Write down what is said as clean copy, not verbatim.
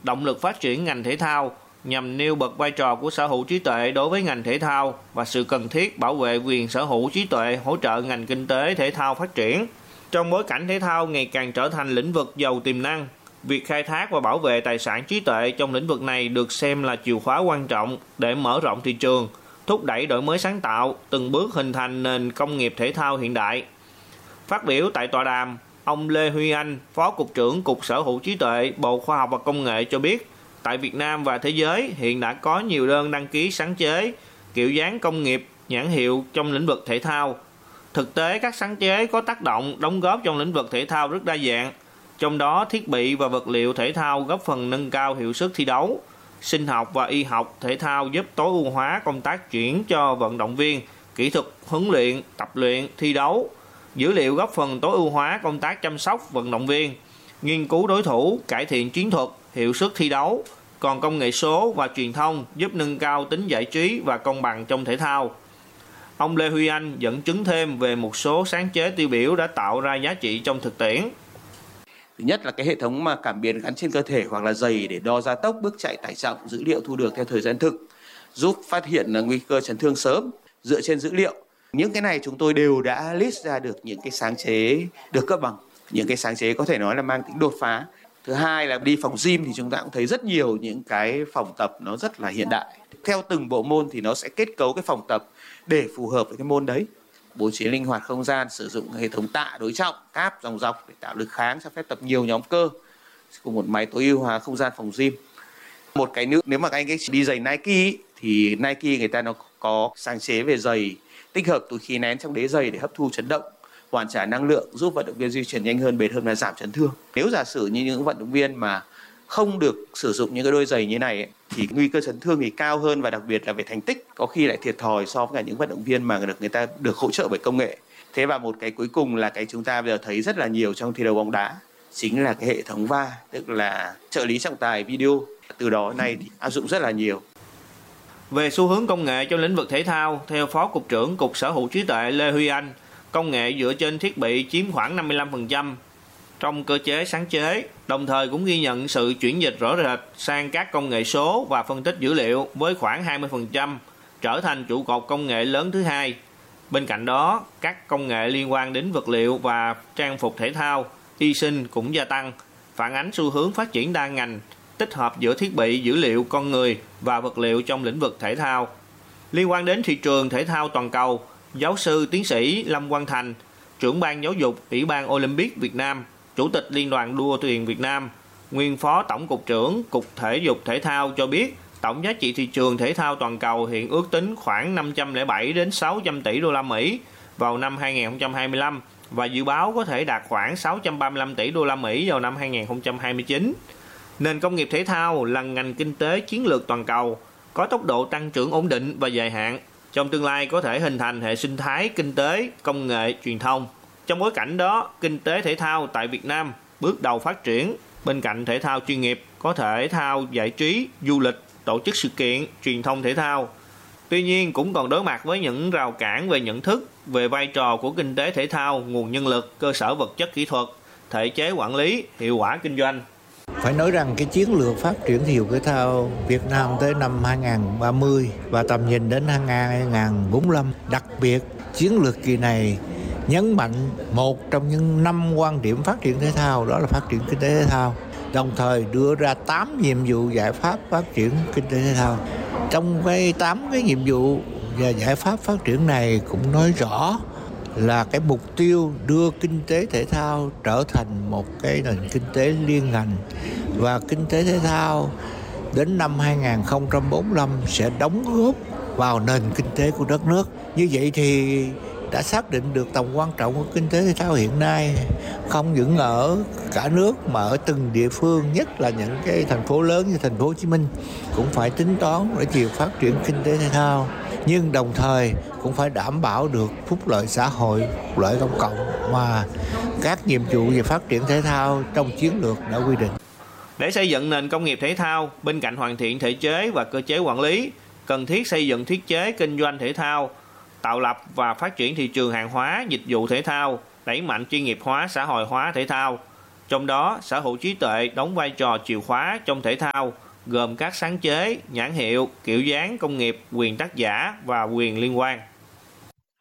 động lực phát triển ngành thể thao nhằm nêu bật vai trò của sở hữu trí tuệ đối với ngành thể thao và sự cần thiết bảo vệ quyền sở hữu trí tuệ hỗ trợ ngành kinh tế thể thao phát triển. Trong bối cảnh thể thao ngày càng trở thành lĩnh vực giàu tiềm năng, việc khai thác và bảo vệ tài sản trí tuệ trong lĩnh vực này được xem là chìa khóa quan trọng để mở rộng thị trường, thúc đẩy đổi mới sáng tạo, từng bước hình thành nền công nghiệp thể thao hiện đại. Phát biểu tại tọa đàm, ông Lê Huy Anh, Phó Cục trưởng Cục Sở hữu trí tuệ, Bộ Khoa học và Công nghệ cho biết, tại Việt Nam và thế giới hiện đã có nhiều đơn đăng ký sáng chế, kiểu dáng công nghiệp, nhãn hiệu trong lĩnh vực thể thao. Thực tế, các sáng chế có tác động, đóng góp trong lĩnh vực thể thao rất đa dạng. Trong đó, thiết bị và vật liệu thể thao góp phần nâng cao hiệu suất thi đấu. Sinh học và y học thể thao giúp tối ưu hóa công tác chuyển cho vận động viên, kỹ thuật huấn luyện, tập luyện, thi đấu. Dữ liệu góp phần tối ưu hóa công tác chăm sóc vận động viên, nghiên cứu đối thủ, cải thiện chiến thuật, hiệu suất thi đấu. Còn công nghệ số và truyền thông giúp nâng cao tính giải trí và công bằng trong thể thao. Ông Lê Huy Anh dẫn chứng thêm về một số sáng chế tiêu biểu đã tạo ra giá trị trong thực tiễn. Thứ nhất là cái hệ thống mà cảm biến gắn trên cơ thể hoặc là giày để đo gia tốc, bước chạy, tải trọng, dữ liệu thu được theo thời gian thực, giúp phát hiện nguy cơ chấn thương sớm dựa trên dữ liệu. Những cái này chúng tôi đều đã list ra được những cái sáng chế được cấp bằng, những cái sáng chế có thể nói là mang tính đột phá. Thứ hai là đi phòng gym thì chúng ta cũng thấy rất nhiều những cái phòng tập nó rất là hiện đại. Theo từng bộ môn thì nó sẽ kết cấu cái phòng tập để phù hợp với cái môn đấy. Bố trí linh hoạt không gian, sử dụng hệ thống tạ đối trọng, cáp dòng dọc để tạo lực kháng, cho phép tập nhiều nhóm cơ cùng một máy tối ưu hóa không gian phòng gym. Một cái nữa, nếu mà anh ấy đi giày Nike thì Nike người ta nó có sáng chế về giày tích hợp túi khí nén trong đế giày để hấp thu chấn động, hoàn trả năng lượng, giúp vận động viên di chuyển nhanh hơn, bền hơn và giảm chấn thương. Nếu giả sử như những vận động viên mà không được sử dụng những cái đôi giày như này ấy, thì nguy cơ chấn thương thì cao hơn và đặc biệt là về thành tích có khi lại thiệt thòi so với cả những vận động viên mà người ta được hỗ trợ bởi công nghệ. Thế và một cái cuối cùng là cái chúng ta bây giờ thấy rất là nhiều trong thi đấu bóng đá, chính là cái hệ thống VAR, tức là trợ lý trọng tài video. Từ đó nay thì áp dụng rất là nhiều. Về xu hướng công nghệ trong lĩnh vực thể thao, theo Phó Cục trưởng Cục Sở hữu trí tuệ Lê Huy Anh, công nghệ dựa trên thiết bị chiếm khoảng 55% trong cơ chế sáng chế, đồng thời cũng ghi nhận sự chuyển dịch rõ rệt sang các công nghệ số và phân tích dữ liệu với khoảng 20%, trở thành trụ cột công nghệ lớn thứ hai. Bên cạnh đó, các công nghệ liên quan đến vật liệu và trang phục thể thao, y sinh cũng gia tăng, phản ánh xu hướng phát triển đa ngành, tích hợp giữa thiết bị dữ liệu con người và vật liệu trong lĩnh vực thể thao. Liên quan đến thị trường thể thao toàn cầu, giáo sư tiến sĩ Lâm Quang Thành, trưởng ban giáo dục Ủy ban Olympic Việt Nam, Chủ tịch Liên đoàn đua thuyền Việt Nam, nguyên Phó Tổng cục trưởng Cục Thể dục Thể thao cho biết, tổng giá trị thị trường thể thao toàn cầu hiện ước tính khoảng 507 đến 600 tỷ đô la Mỹ vào năm 2025 và dự báo có thể đạt khoảng 635 tỷ đô la Mỹ vào năm 2029. Nền công nghiệp thể thao là ngành kinh tế chiến lược toàn cầu, có tốc độ tăng trưởng ổn định và dài hạn. Trong tương lai có thể hình thành hệ sinh thái kinh tế, công nghệ, truyền thông. Trong bối cảnh đó, kinh tế thể thao tại Việt Nam bước đầu phát triển. Bên cạnh thể thao chuyên nghiệp, có thể thao giải trí, du lịch, tổ chức sự kiện, truyền thông thể thao. Tuy nhiên cũng còn đối mặt với những rào cản về nhận thức, về vai trò của kinh tế thể thao, nguồn nhân lực, cơ sở vật chất kỹ thuật, thể chế quản lý, hiệu quả kinh doanh. Phải nói rằng cái chiến lược phát triển thể dục thể thao Việt Nam tới năm 2030 và tầm nhìn đến 2045, đặc biệt chiến lược kỳ này nhấn mạnh một trong những 5 quan điểm phát triển thể thao, đó là phát triển kinh tế thể thao, đồng thời đưa ra 8 nhiệm vụ giải pháp phát triển kinh tế thể thao. Trong cái 8 cái nhiệm vụ và giải pháp phát triển này cũng nói rõ là cái mục tiêu đưa kinh tế thể thao trở thành một cái nền kinh tế liên ngành, và kinh tế thể thao đến năm 2045 sẽ đóng góp vào nền kinh tế của đất nước. Như vậy thì đã xác định được tầm quan trọng của kinh tế thể thao hiện nay, không những ở cả nước mà ở từng địa phương, nhất là những cái thành phố lớn như thành phố Hồ Chí Minh cũng phải tính toán để việc phát triển kinh tế thể thao, nhưng đồng thời cũng phải đảm bảo được phúc lợi xã hội, phúc lợi công cộng mà các nhiệm vụ về phát triển thể thao trong chiến lược đã quy định. Để xây dựng nền công nghiệp thể thao, bên cạnh hoàn thiện thể chế và cơ chế quản lý, cần thiết xây dựng thiết chế kinh doanh thể thao, tạo lập và phát triển thị trường hàng hóa, dịch vụ thể thao, đẩy mạnh chuyên nghiệp hóa, xã hội hóa thể thao. Trong đó, sở hữu trí tuệ đóng vai trò chìa khóa trong thể thao, gồm các sáng chế, nhãn hiệu, kiểu dáng công nghiệp, quyền tác giả và quyền liên quan.